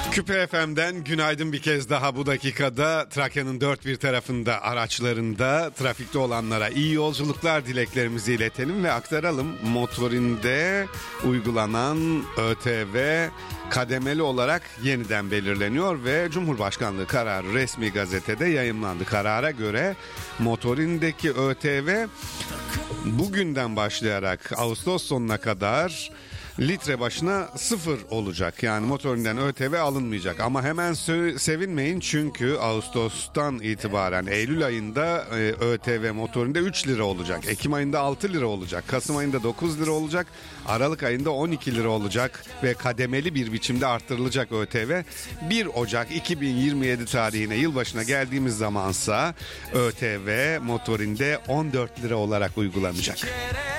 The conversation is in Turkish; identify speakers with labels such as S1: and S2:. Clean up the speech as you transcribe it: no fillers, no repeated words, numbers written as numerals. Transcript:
S1: Küpe FM'den günaydın bir kez daha. Bu dakikada Trakya'nın dört bir tarafında araçlarında trafikte olanlara iyi yolculuklar dileklerimizi iletelim ve aktaralım. Motorinde uygulanan ÖTV kademeli olarak yeniden belirleniyor ve Cumhurbaşkanlığı kararı resmi gazetede yayımlandı. Karara göre motorindeki ÖTV bugünden başlayarak Ağustos sonuna kadar litre başına 0 olacak. Yani motorinden ÖTV alınmayacak. Ama hemen sevinmeyin çünkü Ağustos'tan itibaren Eylül ayında ÖTV motorinde 3 lira olacak. Ekim ayında 6 lira olacak. Kasım ayında 9 lira olacak. Aralık ayında 12 lira olacak ve kademeli bir biçimde arttırılacak ÖTV. 1 Ocak 2027 tarihine, yılbaşına geldiğimiz zamansa ÖTV motorinde 14 lira olarak uygulanacak.